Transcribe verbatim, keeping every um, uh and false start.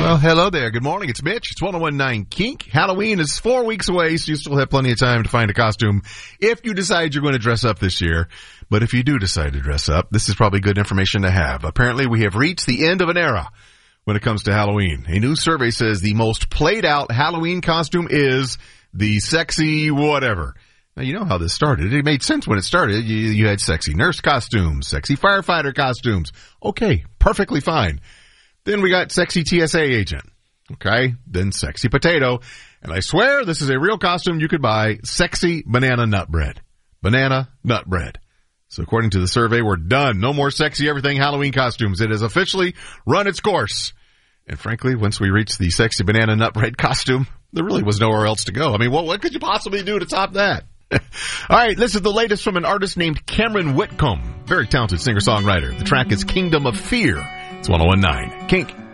Well, hello there. Good morning. It's Mitch. It's ten nineteen Kink. Halloween is four weeks away, so you still have plenty of time to find a costume if you decide you're going to dress up this year. But if you do decide to dress up, this is probably good information to have. Apparently, we have reached the end of an era when it comes to Halloween. A new survey says the most played out Halloween costume is the sexy whatever. Now, you know how this started. It made sense when it started. You, you had sexy nurse costumes, sexy firefighter costumes. Okay, perfectly fine. Then we got sexy T S A agent. Okay, then sexy potato. And I swear this is a real costume you could buy, sexy banana nut bread. Banana nut bread. So according to the survey, we're done. No more sexy everything Halloween costumes. It has officially run its course. And frankly, once we reached the sexy banana nut bread costume, there really was nowhere else to go. I mean, what, what could you possibly do to top that? All right, this is the latest from an artist named Cameron Whitcomb. Very talented singer-songwriter. The track is Kingdom of Fear. It's ten nineteen Kink.